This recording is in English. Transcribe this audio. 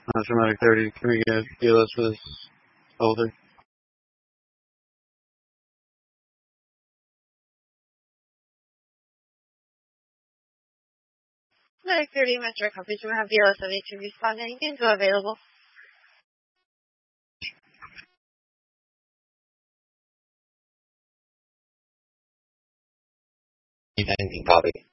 Dramatic 30, can we get DLS for this holder? Dramatic 30, Metro coverage. We have DLS of 8 to respond. Anything to available? Anything, copy.